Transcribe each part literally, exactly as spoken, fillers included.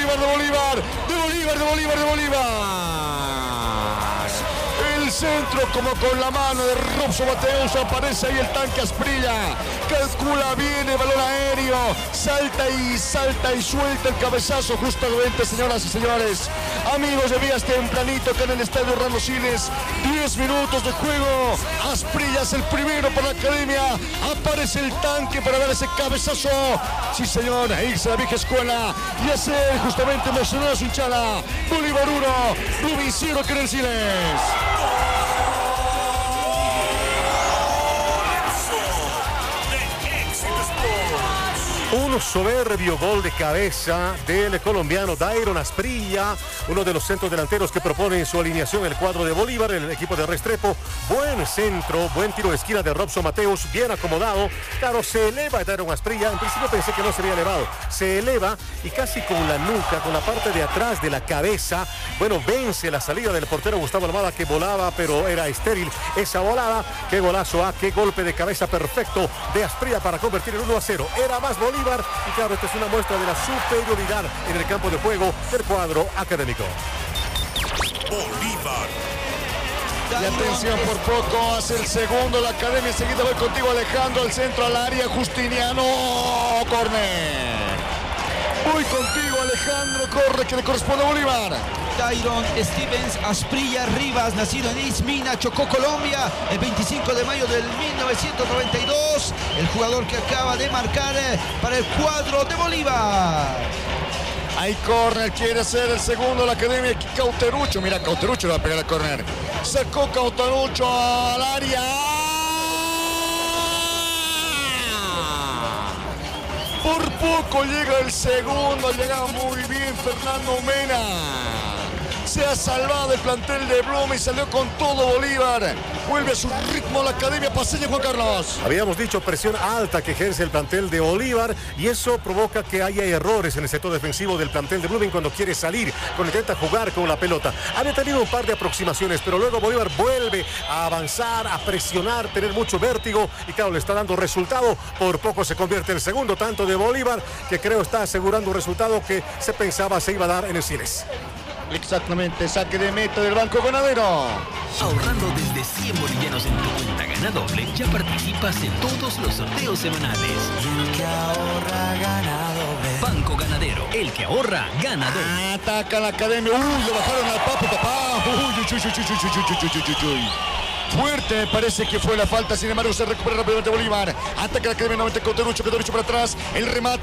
Bolívar, de Bolívar, de Bolívar, de Bolívar, de Bolívar. El centro como con la mano de Robson Mateus, aparece ahí el tanque Asprilla, calcula bien el balón aéreo, salta y salta y suelta el cabezazo justamente, señoras y señores. Amigos de Vías tempranito acá en el estadio Orlando Siles, diez minutos de juego, Asprilla es el primero para la academia, aparece el tanque para dar ese cabezazo, sí señor, a irse a la vieja escuela y hacer justamente emocionar a su hinchada. Bolívar uno, Blooming cero que en el Siles. Un soberbio gol de cabeza del colombiano Dairon Asprilla, uno de los centros delanteros que propone en su alineación el cuadro de Bolívar, el equipo de Restrepo. Buen centro, buen tiro de esquina de Robson Mateus, bien acomodado. Claro, se eleva Dairon Asprilla. En principio pensé que no se había elevado. Se eleva y casi con la nuca, con la parte de atrás de la cabeza, bueno, vence la salida del portero Gustavo Almada, que volaba, pero era estéril esa volada. Qué golazo, ah, qué golpe de cabeza perfecto de Asprilla para convertir el uno a cero. Era más Bolívar. Y claro, esta es una muestra de la superioridad en el campo de juego del cuadro académico. Bolívar. Y atención, por poco hace el segundo la academia. Enseguida voy contigo, Alejandro, al centro, al área, Justiniano, córner. Voy contigo, Alejandro, corre, que le corresponde a Bolívar. Dairon Stevens Asprilla Rivas, nacido en Ismina, Chocó, Colombia, el veinticinco de mayo del mil novecientos noventa y dos. El jugador que acaba de marcar para el cuadro de Bolívar. Hay córner, quiere hacer el segundo la academia. Cauterucho, mira, Cauterucho le va a pegar el córner. Sacó Cauterucho al área. Por poco llega el segundo, llega muy bien Fernando Mena. Se ha salvado el plantel de Blooming y salió con todo Bolívar. Vuelve a su ritmo la academia paseña, Juan Carlos. Habíamos dicho presión alta que ejerce el plantel de Bolívar y eso provoca que haya errores en el sector defensivo del plantel de Blooming cuando quiere salir, cuando intenta jugar con la pelota. Había tenido un par de aproximaciones, pero luego Bolívar vuelve a avanzar, a presionar, tener mucho vértigo y claro, le está dando resultado. Por poco se convierte en el segundo tanto de Bolívar, que creo está asegurando un resultado que se pensaba se iba a dar en el Siles. Exactamente, saque de meta del Banco Ganadero. Ahorrando desde cien bolivianos en tu cuenta Ganadoble, ya participas en todos los sorteos semanales. El que ahorra gana doble. Banco Ganadero, el que ahorra gana doble. Ataca la academia. Uy, lo bajaron al papo, papá. Uy, uy, uy, uy, uy, uy, uy, uy, uy, uy. Fuerte, parece que fue la falta, sin embargo se recupera rápidamente Bolívar. Ataca la academia nuevamente con Cauterucho, Cauterucho para atrás. El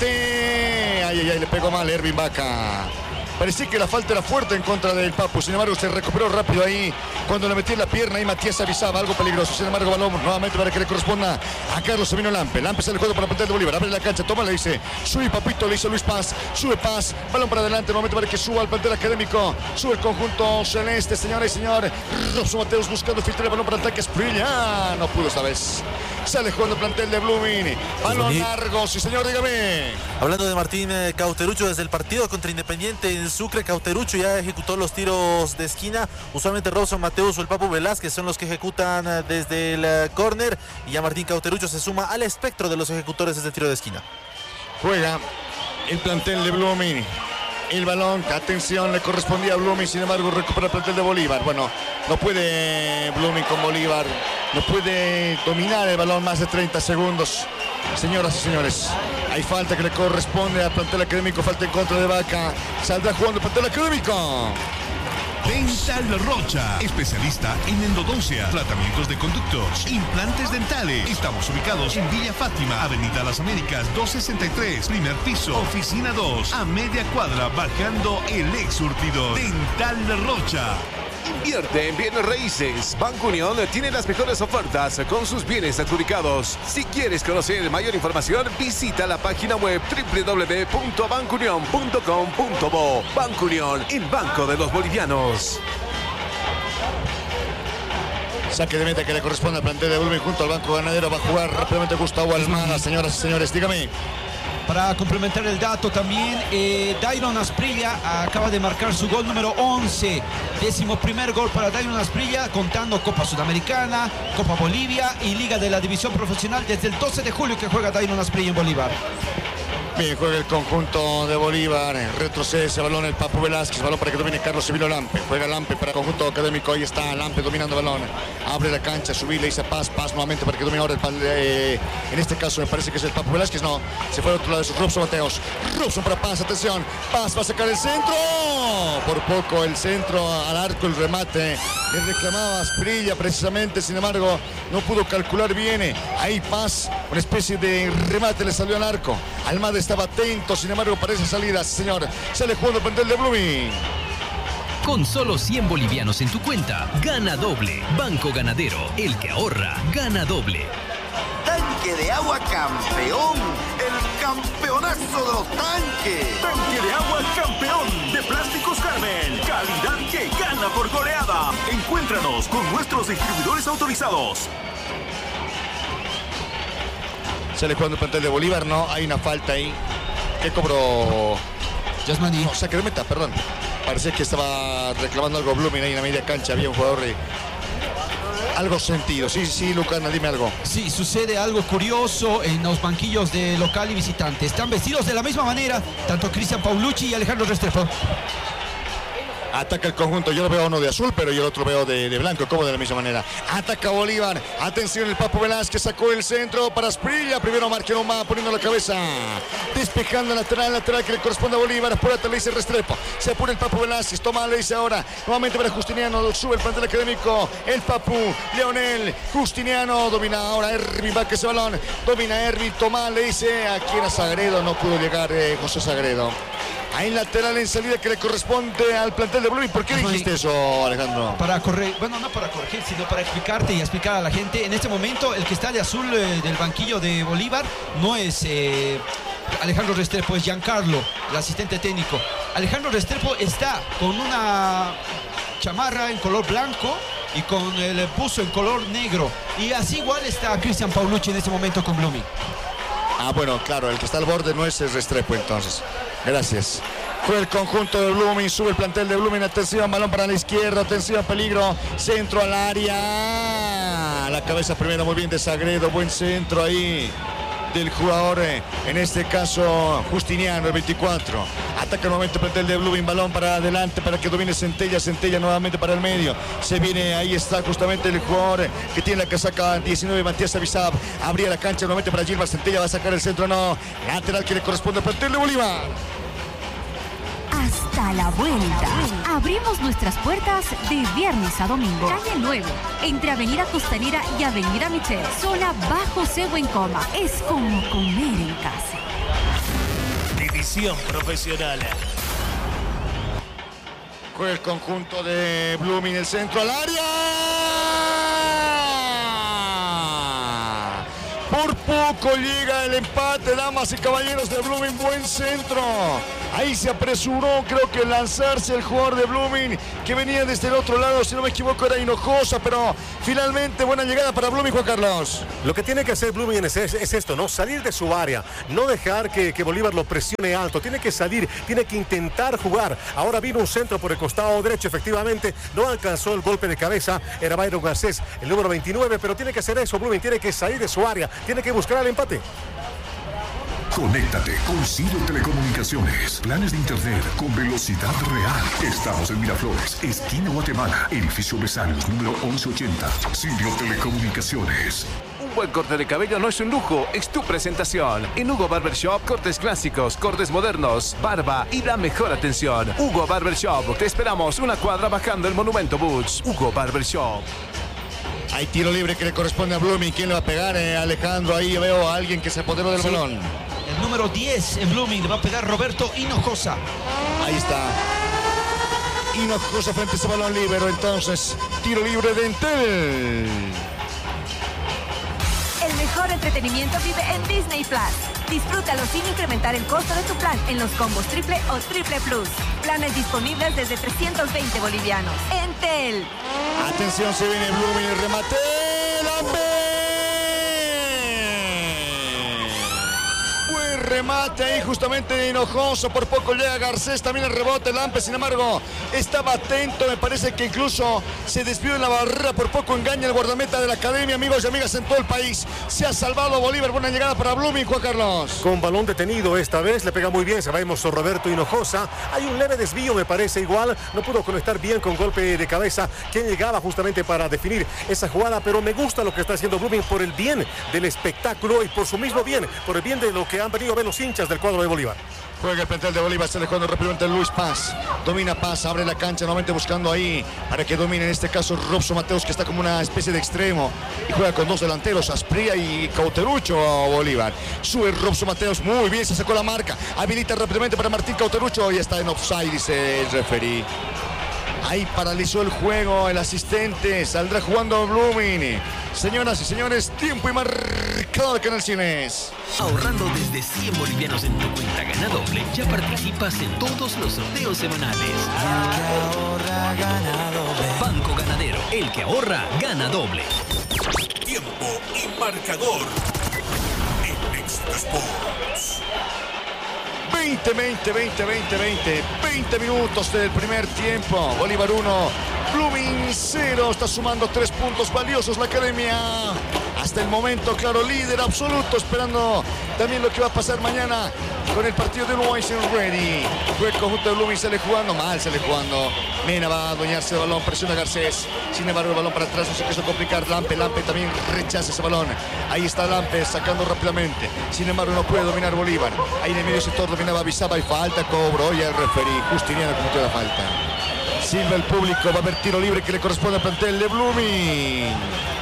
remate. Ay, ay, ay, le pegó mal Ervin Vaca. Parecía que la falta era fuerte en contra del Papu, sin embargo se recuperó rápido ahí. Cuando le metí en la pierna ahí Matías avisaba algo peligroso. Sin embargo, balón nuevamente para que le corresponda a Carlos Sabino Lampe. Lampe sale el juego para la plantel de Bolívar. Abre la cancha, toma, le dice, sube Papito, le dice Luis Paz. Sube Paz, balón para adelante, nuevamente para que suba al plantel académico. Sube el conjunto celeste, señores y señores. Robson Mateus buscando filtrar el balón para el ataque. Asprilla, no pudo esta vez. Sale jugando el plantel de Blooming. Balón largo, sí señor, dígame. Hablando de Martín eh, Cauterucho, desde el partido contra Independiente en Sucre, Cauterucho ya ejecutó los tiros de esquina. Usualmente Robson Mateus o el Papu Velázquez son los que ejecutan eh, desde el eh, córner. Y ya Martín Cauterucho se suma al espectro de los ejecutores desde el tiro de esquina. Juega el plantel de Blooming. El balón, atención, le correspondía a Blooming, sin embargo recupera el plantel de Bolívar. Bueno, no puede Blooming con Bolívar, no puede dominar el balón más de treinta segundos. Señoras y señores, hay falta que le corresponde al plantel académico, falta en contra de Vaca. Saldrá jugando el plantel académico. Dental Rocha, especialista en endodoncia, tratamientos de conductos, implantes dentales. Estamos ubicados en Villa Fátima, Avenida Las Américas doscientos sesenta y tres, primer piso, oficina dos, a media cuadra, bajando el ex surtidor. Dental Rocha. Invierte en bienes raíces. Banco Unión tiene las mejores ofertas con sus bienes adjudicados. Si quieres conocer mayor información, visita la página web doble u doble u doble u punto banco unión punto com punto bo. Banco Unión, el banco de los bolivianos. Saque de meta que le corresponde al plantel de Blooming junto al Banco Ganadero. Va a jugar rápidamente Gustavo Almada, señoras y señores, dígame. Para complementar el dato también, eh, Dairon Asprilla acaba de marcar su gol número once. Décimo primer gol para Dairon Asprilla, contando Copa Sudamericana, Copa Bolivia y Liga de la División Profesional desde el doce de julio que juega Dairon Asprilla en Bolívar. Bien, juega el conjunto de Bolívar, retrocede ese balón el Papu Velázquez, balón para que domine Carlos Sevilo Lampe, juega Lampe para el conjunto académico, ahí está Lampe dominando el balón, abre la cancha, subir, le dice Paz, Paz nuevamente para que domine ahora el pal, eh, en este caso me parece que es el Papu Velázquez, no, se fue al otro lado de su Robson Mateos, Robson para Paz, atención, Paz va a sacar el centro, por poco el centro al arco, el remate, le reclamaba Asprilla precisamente, sin embargo no pudo calcular bien, ahí Paz, una especie de remate le salió al arco, Almada estaba atento, sin embargo, para esa salida, señor. Sale jugando el plantel de Blooming. Con solo cien bolivianos en tu cuenta, gana doble. Banco Ganadero, el que ahorra, gana doble. Tanque de agua campeón, el campeonazo de los tanques. Tanque de agua campeón de Plásticos Carmen, calidad que gana por goleada. Encuéntranos con nuestros distribuidores autorizados. Sale jugando el plantel de Bolívar, no, hay una falta ahí. ¿Qué cobró? Yasmani. No, saque de meta, perdón. Parece que estaba reclamando algo Blooming ahí en la media cancha. Había un jugador de... algo sentido. Sí, sí, Lucana, dime algo. Sí, sucede algo curioso en los banquillos de local y visitante. Están vestidos de la misma manera, tanto Cristian Paulucci y Alejandro Restrepo. Ataca el conjunto, yo lo veo uno de azul, pero yo el otro veo de, de blanco, como de la misma manera. Ataca Bolívar, atención el Papu Velázquez, sacó el centro para Asprilla, primero Marquenoma poniendo la cabeza, despejando lateral, lateral que le corresponde a Bolívar, apúrate, le dice Restrepo, se apura el Papu Velázquez, toma, le dice ahora, nuevamente para Justiniano, sube el plantel académico, el Papu, Leonel, Justiniano, domina ahora Ervin, va que ese balón, domina Ervin, toma, le dice, aquí era Sagredo, no pudo llegar eh, José Sagredo. Hay lateral en salida que le corresponde al plantel de Blooming. ¿Por qué dijiste eso, Alejandro? Para corregir, bueno, no para corregir, sino para explicarte y explicar a la gente. En este momento, el que está de azul eh, del banquillo de Bolívar no es eh, Alejandro Restrepo, es Giancarlo, el asistente técnico. Alejandro Restrepo está con una chamarra en color blanco y con el buzo en color negro. Y así igual está Cristian Paulucci en este momento con Blooming. Ah, bueno, claro, el que está al borde no es el Restrepo entonces. Gracias. Fue el conjunto de Blooming, sube el plantel de Blooming, atención, balón para la izquierda, atención, peligro, centro al área. La cabeza primero muy bien de Sagredo, buen centro ahí del jugador, en este caso Justiniano, el veinticuatro. Ataca nuevamente el plantel de Blooming, balón para adelante para que domine Centella, Centella nuevamente para el medio. Se viene, ahí está justamente el jugador que tiene la casaca diecinueve, Matías Avizab. Abría la cancha nuevamente para Gilmar, Centella va a sacar el centro, no. Lateral que le corresponde al plantel de Bolívar. Hasta la vuelta. Abrimos nuestras puertas de viernes a domingo. Calle Nuevo, entre Avenida Costanera y Avenida Michel. Zona Bajo Cebo en Coma. Es como comer en casa. División profesional. Con el conjunto de Blooming, el centro al área. Por poco llega el empate, damas y caballeros de Blooming, buen centro. Ahí se apresuró, creo que lanzarse el jugador de Blooming, que venía desde el otro lado, si no me equivoco era Hinojosa, pero finalmente buena llegada para Blooming, Juan Carlos. Lo que tiene que hacer Blooming es, es esto, ¿no? Salir de su área, no dejar que, que Bolívar lo presione alto, tiene que salir, tiene que intentar jugar. Ahora vino un centro por el costado derecho, efectivamente, no alcanzó el golpe de cabeza, era Byron Garcés, el número veintinueve, pero tiene que hacer eso, Blooming, tiene que salir de su área, tiene que buscar el empate. Conéctate con Sirio Telecomunicaciones. Planes de internet con velocidad real. Estamos en Miraflores, esquina Guatemala, edificio Besarios, número once ochenta. Sirio Telecomunicaciones. Un buen corte de cabello no es un lujo, es tu presentación. En Hugo Barbershop, cortes clásicos, cortes modernos, barba y la mejor atención. Hugo Barbershop, te esperamos una cuadra bajando el Monumento Butch. Hugo Barbershop. Hay tiro libre que le corresponde a Blooming. ¿Quién le va a pegar? Eh, Alejandro, ahí veo a alguien que se apoderó del sí. balón. El número diez en Blooming le va a pegar Roberto Hinojosa. Ahí está. Hinojosa frente a ese balón libre. Entonces, tiro libre de Entel. El mejor entretenimiento vive en Disney Plus. Disfrútalo sin incrementar el costo de tu plan en los combos triple o triple plus. Planes disponibles desde trescientos veinte bolivianos. Entel. Atención, se viene Blooming, el remate. ¡Lampe! Buen remate ahí justamente de Hinojosa, por poco llega Garcés, también el rebote, Lampe, sin embargo, estaba atento, me parece que incluso se desvió en la barrera, por poco engaña el guardameta de la academia, amigos y amigas en todo el país. Se ha salvado Bolívar, buena llegada para Blooming, Juan Carlos. Con balón detenido esta vez, le pega muy bien, sabemos Roberto Hinojosa. Hay un leve desvío, me parece igual, no pudo conectar bien con golpe de cabeza, quien llegaba justamente para definir esa jugada, pero me gusta lo que está haciendo Blooming por el bien del espectáculo y por su mismo bien, por el bien de lo que han venido a ver los hinchas del cuadro de Bolívar. Juega el plantel de Bolívar, sale jugando rápidamente Luis Paz. Domina Paz, abre la cancha, nuevamente buscando ahí para que domine en este caso Robson Mateos, que está como una especie de extremo. Y juega con dos delanteros, Asprilla y Cauterucho Bolívar. Sube Robson Mateos, muy bien, se sacó la marca. Habilita rápidamente para Martín Cauterucho y está en offside, dice el referee. Ahí paralizó el juego el asistente, saldrá jugando Blooming. Señoras y señores, tiempo y marcador Canal Cines. Ahorrando desde cien bolivianos en tu cuenta Gana Doble, ya participas en todos los sorteos semanales. El que ahorra gana doble. Banco Ganadero, el que ahorra gana doble. Tiempo y marcador en Éxito Sports. veinte, veinte, veinte, veinte, veinte. veinte minutos del primer tiempo. Bolívar uno, Blooming cero. Está sumando tres puntos valiosos la academia. Hasta el momento, claro, líder absoluto. Esperando también lo que va a pasar mañana con el partido de Boys and Ready. Fue el conjunto de Blooming, sale jugando mal, sale jugando. Mena va a adueñarse del balón, presiona Garcés. Sin embargo, el balón para atrás no se quiso complicar. Lampe, Lampe también rechaza ese balón. Ahí está Lampe sacando rápidamente. Sin embargo, no puede dominar Bolívar. Ahí en el medio sector dominaba, avisaba y falta, cobro. Y el referí, Justiniano, cometió la falta. Silva el público, va a haber tiro libre que le corresponde al plantel de Blooming.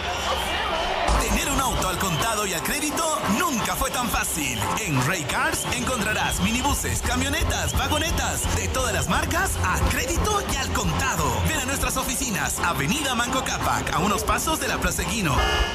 Tener un auto al contado y al crédito nunca fue tan fácil. En Ray Cars encontrarás minibuses, camionetas, vagonetas de todas las marcas a crédito y al contado. Ven a nuestras oficinas, Avenida Manco Cápac, a unos pasos de la Plaza Eguino.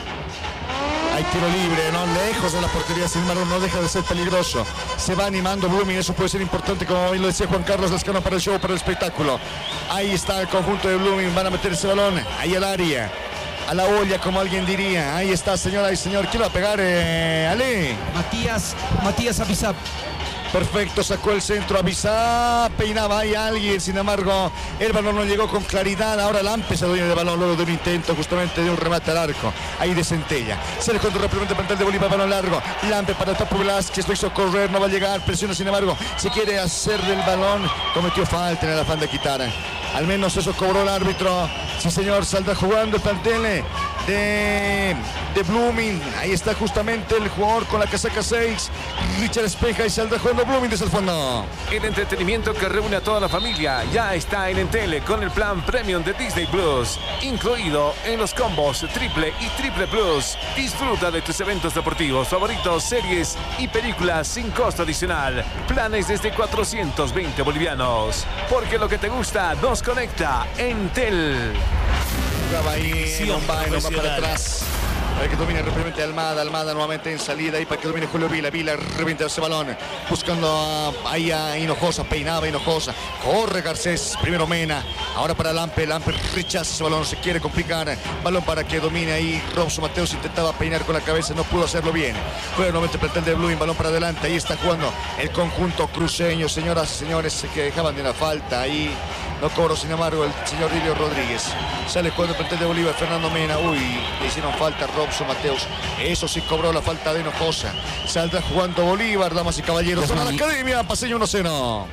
Hay tiro libre, ¿no? Lejos de la portería, sin embargo, no deja de ser peligroso. Se va animando Blooming, eso puede ser importante, como bien lo decía Juan Carlos Lascano, para el show, para el espectáculo. Ahí está el conjunto de Blooming, van a meter ese balón, ahí al área, a la olla, como alguien diría. Ahí está, señora y señor, ¿quién va a pegar? Eh, Ale. Matías, Matías Abizab. Perfecto, sacó el centro, avisa, peinaba ahí a alguien, sin embargo, el balón no llegó con claridad. Ahora Lampe se dueña del balón luego de un intento justamente de un remate al arco, ahí de Centella. Se le contra rápidamente el plantel de Bolívar, balón largo. Lampe para el Tapo Velázquez, lo hizo correr, no va a llegar, presiona, sin embargo, se quiere hacer del balón, cometió falta en el afán de quitar. Al menos eso cobró el árbitro. Sí, señor, saldrá jugando el plantel de, de Blooming. Ahí está justamente el jugador con la casaca seis, Richard Espeja, y saldrá jugando Blooming desde el fondo. El entretenimiento que reúne a toda la familia ya está en Entel con el plan Premium de Disney Plus, incluido en los combos Triple y Triple Plus. Disfruta de tus eventos deportivos favoritos, series y películas sin costo adicional. Planes desde cuatrocientos veinte bolivianos. Porque lo que te gusta nos conecta. Entel. Jugaba ahí, no va, no va para atrás. Para que domine rápidamente Almada, Almada nuevamente en salida, ahí para que domine Julio Vila, Vila revienta ese balón, buscando a, ahí a Hinojosa, peinaba Hinojosa, corre Garcés, primero Mena, ahora para Lampe, Lampe rechaza ese balón, se quiere complicar, balón para que domine ahí, Robson Mateos intentaba peinar con la cabeza, no pudo hacerlo bien, juega nuevamente el plantel de Blooming, balón para adelante, ahí está jugando el conjunto cruceño, señoras y señores, que dejaban de una falta, ahí no cobró, sin embargo, el señor Dilio Rodríguez, sale jugando el plantel de Bolívar, Fernando Mena, uy, le hicieron falta Robson Mateos, eso sí cobró la falta de Hinojosa, saldrá jugando Bolívar, damas y caballeros, a la academia, Paseño uno cero.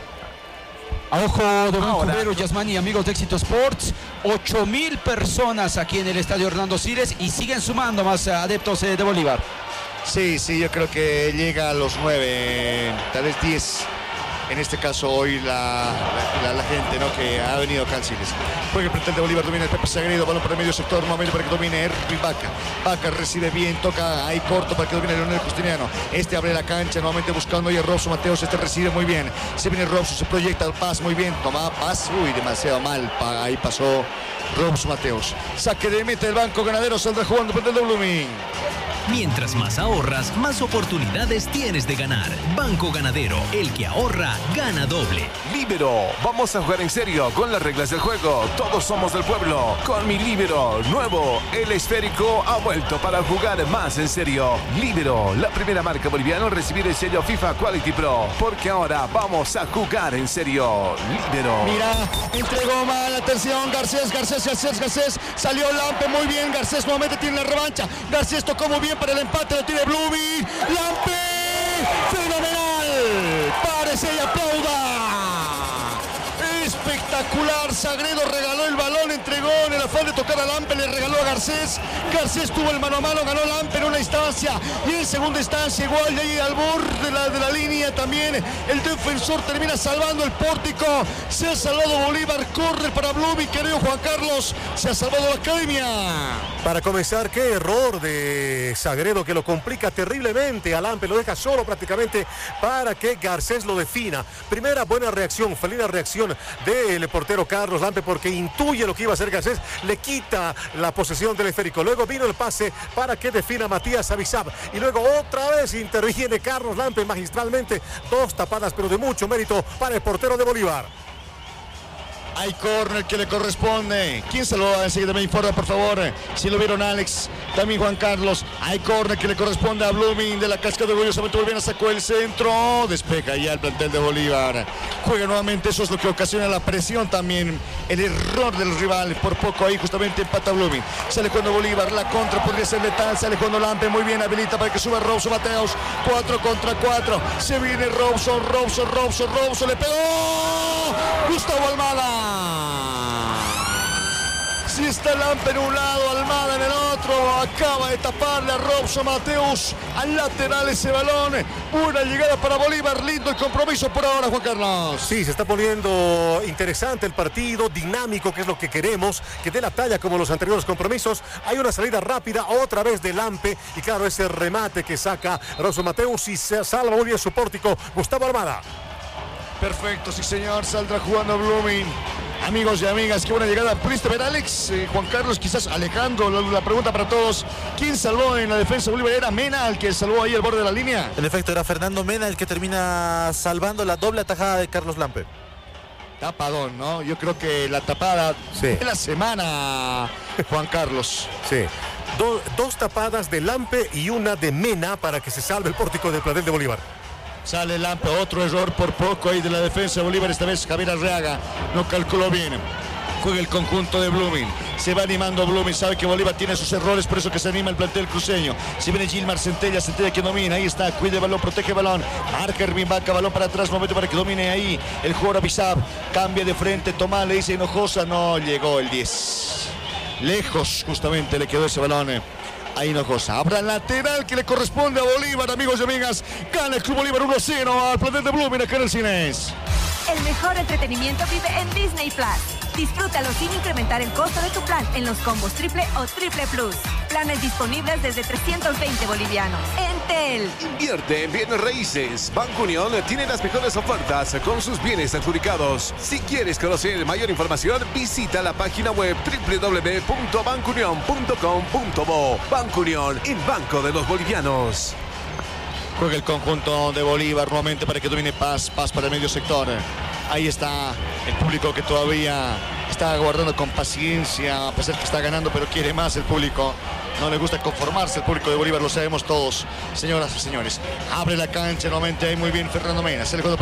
A ojo de buen cubero, Yasmani, amigos de Éxito Sports, ocho mil personas aquí en el estadio Hernando Siles y siguen sumando más adeptos de Bolívar. Sí, sí, yo creo que llega a los nueve, tal vez diez. En este caso hoy la, la, la gente, ¿no?, que ha venido acá al Siles. Juega el plantel de Bolívar, domina el Pepe Sagredo, balón para el medio sector, nuevamente para que domine Erwin Vaca. Vaca recibe bien, toca ahí corto para que domine Leonel Justiniano. Este abre la cancha, nuevamente buscando ahí a Robson Mateos, este recibe muy bien. Se viene Robson, se proyecta el Paz muy bien, toma Paz, uy, demasiado mal, ahí pasó Robson Mateos. Saque de meta del Banco Ganadero, saldrá jugando el plantel de Blooming. Mientras más ahorras, más oportunidades tienes de ganar. Banco Ganadero, el que ahorra, gana doble. Líbero, vamos a jugar en serio con las reglas del juego. Todos somos del pueblo. Con mi Líbero nuevo, el esférico ha vuelto para jugar más en serio. Líbero, la primera marca boliviana en recibir el sello FIFA Quality Pro. Porque ahora vamos a jugar en serio. Líbero. Mira, entregó mal, atención, Garcés, Garcés, Garcés, Garcés. Salió Lampe, muy bien, Garcés nuevamente tiene la revancha. Garcés tocó muy bien para el empate, lo tiene Blumi. Lampe, fenomenal. Párese y aplauda. Espectacular, Sagredo regaló el balón, entregó en el afán de tocar a Lampe, le regaló a Garcés. Garcés tuvo el mano a mano, ganó Lampe en una instancia y en segunda instancia igual, y ahí al borde de la, de la línea también el defensor termina salvando el pórtico. Se ha salvado Bolívar, corre para Blumi, querido Juan Carlos, se ha salvado la academia. Para comenzar, qué error de Sagredo que lo complica terriblemente a Lampe, lo deja solo prácticamente para que Garcés lo defina. Primera buena reacción, felina reacción del portero Carlos Lampe porque intuye lo que iba a hacer Garcés, le quita la posesión del esférico. Luego vino el pase para que defina Matías Abisab y luego otra vez interviene Carlos Lampe magistralmente. Dos tapadas pero de mucho mérito para el portero de Bolívar. Hay córner que le corresponde. ¿Quién se lo va a enseguida? Me informa, por favor. Si lo vieron Alex, también Juan Carlos. Hay córner que le corresponde a Blooming de la Cascada de Orgullo. Muy bien, sacó el centro. Despeja ya el plantel de Bolívar. Juega nuevamente, eso es lo que ocasiona la presión también. El error del rival. Por poco ahí justamente empata Blooming. Sale cuando Bolívar, la contra podría ser letal. Sale cuando Lampe, muy bien, habilita para que suba Robson Mateos. Cuatro contra cuatro. Se viene Robson, Robson, Robson, Robson. Le pegó Gustavo Almada. Si está Lampe en un lado, Almada en el otro. Acaba de taparle a Robson Mateus al lateral ese balón. Una llegada para Bolívar. Lindo el compromiso por ahora, Juan Carlos. Sí, se está poniendo interesante el partido, dinámico, que es lo que queremos, que dé la talla como los anteriores compromisos. Hay una salida rápida otra vez de Lampe y claro, ese remate que saca Robson Mateus y se salva muy bien su pórtico Gustavo Almada. Perfecto, sí señor, saldrá jugando Blooming. Amigos y amigas, qué buena llegada. ¿Pudiste ver, Alex? Eh, Juan Carlos, quizás Alejandro, la, la pregunta para todos. ¿Quién salvó en la defensa de Bolívar? ¿Era Mena el que salvó ahí al borde de la línea? En efecto, era Fernando Mena el que termina salvando la doble atajada de Carlos Lampe. Tapadón, ¿no? Yo creo que la tapada sí. de la semana, Juan Carlos. Sí. Do, dos tapadas de Lampe y una de Mena para que se salve el pórtico del plantel de Bolívar. Sale Lampe, otro error por poco ahí de la defensa de Bolívar, esta vez Javier Arreaga no calculó bien. Juega el conjunto de Blooming, se va animando Blooming, sabe que Bolívar tiene sus errores, por eso que se anima el plantel cruceño. Si viene Gilmar Centella, Centella que domina, ahí está, cuide el balón, protege el balón, marca Hermin Vaca, balón para atrás, momento para que domine ahí el jugador Abisab, cambia de frente, Tomás le dice Hinojosa, no llegó el diez. Lejos justamente le quedó ese balón. Ahí Hinojosa, habrá lateral que le corresponde a Bolívar, amigos y amigas. Gana el Club Bolívar uno a cero al plantel de Blooming acá en el Cines. El mejor entretenimiento vive en Disney Plus. Disfrútalo sin incrementar el costo de tu plan en los combos triple o triple plus. Planes disponibles desde trescientos veinte bolivianos. Entel. Invierte en bienes raíces. Banco Unión tiene las mejores ofertas con sus bienes adjudicados. Si quieres conocer mayor información, visita la página web doble u doble u doble u punto banco unión punto com punto bo. Banco Unión, el banco de los bolivianos. Juega el conjunto de Bolívar nuevamente para que domine Paz, Paz para el medio sector. Ahí está el público que todavía está aguardando con paciencia, a pesar que está ganando, pero quiere más el público. No le gusta conformarse el público de Bolívar, lo sabemos todos. Señoras y señores, abre la cancha nuevamente ahí muy bien Fernando Mena. Se le